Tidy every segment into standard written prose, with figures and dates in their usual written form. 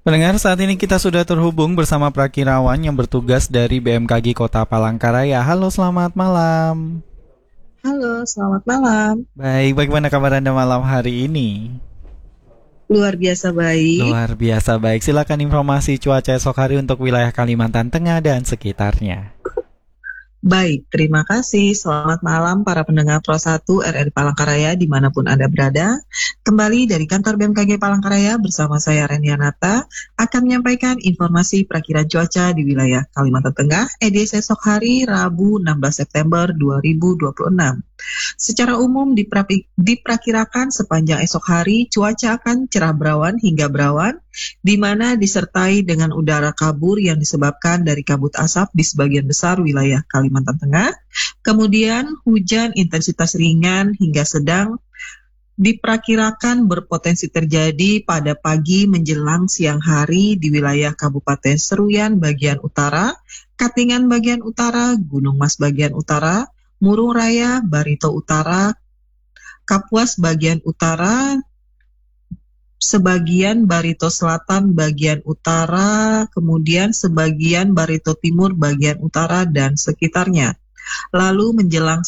Pendengar, saat ini kita sudah terhubung bersama Prakirawan yang bertugas dari BMKG Kota Palangkaraya. Halo, selamat malam. Halo, selamat malam. Baik, bagaimana kabar Anda malam hari ini? Luar biasa baik. Luar biasa baik. Silakan informasi cuaca esok hari untuk wilayah Kalimantan Tengah dan sekitarnya. Baik, terima kasih. Selamat malam para pendengar Pro 1 RRI Palangkaraya dimanapun Anda berada. Kembali dari kantor BMKG Palangkaraya bersama saya Renianata akan menyampaikan informasi perakiraan cuaca di wilayah Kalimantan Tengah edisi esok hari Rabu 16 September 2026. Secara umum diperkirakan sepanjang esok hari cuaca akan cerah berawan hingga berawan, di mana disertai dengan udara kabur yang disebabkan dari kabut asap di sebagian besar wilayah Kalimantan Tengah. Kemudian hujan intensitas ringan hingga sedang diperkirakan berpotensi terjadi pada pagi menjelang siang hari di wilayah Kabupaten Seruyan bagian utara, Katingan bagian utara, Gunung Mas bagian utara, Murung Raya, Barito Utara, Kapuas bagian utara, sebagian Barito Selatan bagian utara, kemudian sebagian Barito Timur bagian utara dan sekitarnya. Lalu menjelang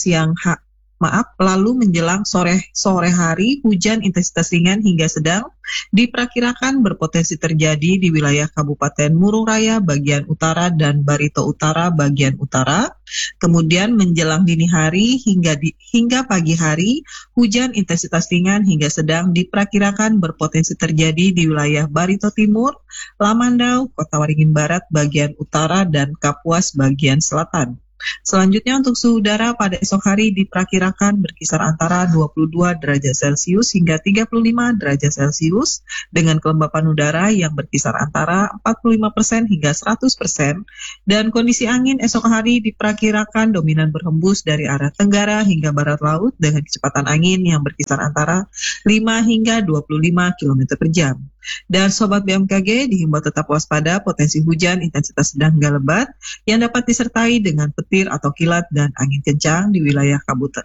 sore hari, hujan intensitas ringan hingga sedang diperkirakan berpotensi terjadi di wilayah Kabupaten Murung Raya bagian utara dan Barito Utara bagian utara. Kemudian menjelang dini hari hingga pagi hari, hujan intensitas ringan hingga sedang diperkirakan berpotensi terjadi di wilayah Barito Timur, Lamandau, Kota Waringin Barat bagian utara dan Kapuas bagian selatan. Selanjutnya untuk suhu udara pada esok hari diperkirakan berkisar antara 22 derajat Celcius hingga 35 derajat Celcius dengan kelembapan udara yang berkisar antara 45% hingga 100%, dan kondisi angin esok hari diperkirakan dominan berhembus dari arah tenggara hingga barat laut dengan kecepatan angin yang berkisar antara 5 hingga 25 km per jam. Dan Sobat BMKG dihimbau tetap waspada potensi hujan intensitas sedang hingga lebat yang dapat disertai dengan petir atau kilat dan angin kencang di wilayah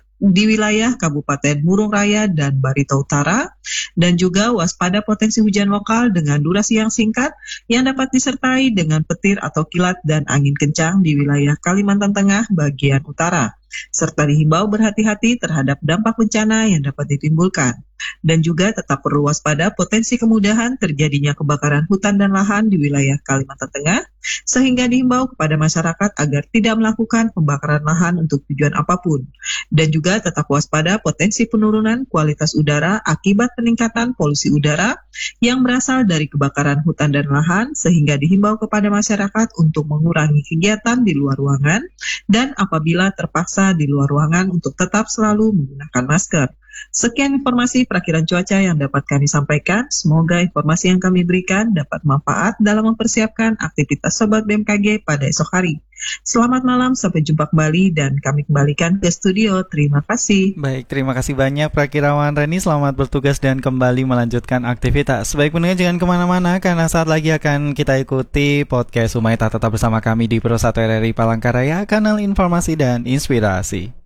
Kabupaten Murung Raya dan Barito Utara, dan juga waspada potensi hujan lokal dengan durasi yang singkat yang dapat disertai dengan petir atau kilat dan angin kencang di wilayah Kalimantan Tengah bagian utara, serta dihimbau berhati-hati terhadap dampak bencana yang dapat ditimbulkan. Dan juga tetap perlu waspada potensi kemudahan terjadinya kebakaran hutan dan lahan di wilayah Kalimantan Tengah, sehingga dihimbau kepada masyarakat agar tidak melakukan pembakaran lahan untuk tujuan apapun. Dan juga tetap waspada potensi penurunan kualitas udara akibat peningkatan polusi udara yang berasal dari kebakaran hutan dan lahan, sehingga dihimbau kepada masyarakat untuk mengurangi kegiatan di luar ruangan, dan apabila terpaksa di luar ruangan untuk tetap selalu menggunakan masker. Sekian informasi perakiraan cuaca yang dapat kami sampaikan. Semoga informasi yang kami berikan dapat manfaat dalam mempersiapkan aktivitas Sobat BMKG pada esok hari. Selamat malam, sampai jumpa kembali dan kami kembalikan ke studio. Terima kasih. Baik, terima kasih banyak Prakirawan Reni. Selamat bertugas dan kembali melanjutkan aktivitas. Baik pendengar, jangan kemana-mana karena saat lagi akan kita ikuti podcast Humaita. Tetap bersama kami di Pro 1 RRI Palangkaraya, kanal informasi dan inspirasi.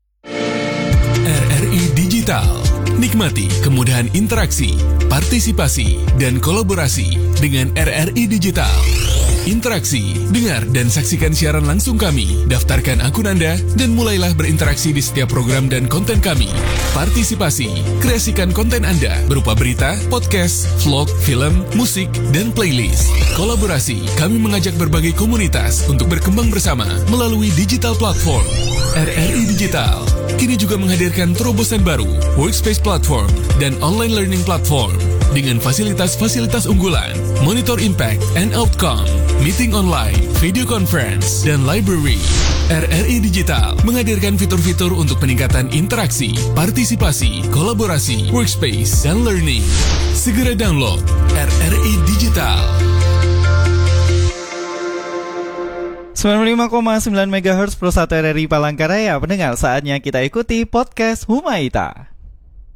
RRI Digital. Nikmati kemudahan interaksi, partisipasi, dan kolaborasi dengan RRI Digital. Interaksi, dengar dan saksikan siaran langsung kami. Daftarkan akun Anda dan mulailah berinteraksi di setiap program dan konten kami. Partisipasi, kreasikan konten Anda berupa berita, podcast, vlog, film, musik, dan playlist. Kolaborasi, kami mengajak berbagai komunitas untuk berkembang bersama melalui digital platform. RRI Digital kini juga menghadirkan terobosan baru, workspace platform, dan online learning platform dengan fasilitas-fasilitas unggulan, monitor impact and outcome, meeting online, video conference, dan library. RRI Digital menghadirkan fitur-fitur untuk peningkatan interaksi, partisipasi, kolaborasi, workspace, dan learning. Segera download RRI Digital. 95,9 MHz Pro 1 RRI Palangkaraya. Pendengar, saatnya kita ikuti podcast Humaita.